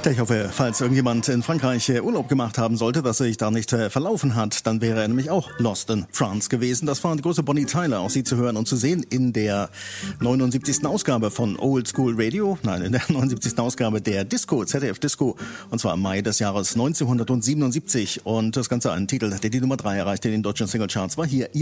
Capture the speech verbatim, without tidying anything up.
Ich hoffe, falls irgendjemand in Frankreich Urlaub gemacht haben sollte, dass er sich da nicht verlaufen hat, dann wäre er nämlich auch Lost in France gewesen. Das war die große Bonnie Tyler, auch sie zu hören und zu sehen in der neunundsiebzigsten Ausgabe von Old School Radio. Nein, in der neunundsiebzigsten Ausgabe der Disco, Z D F Disco, und zwar im Mai des Jahres neunzehnhundertsiebenundsiebzig. Und das Ganze, ein Titel, der die Nummer drei erreichte in den deutschen Singlecharts, war hier ihr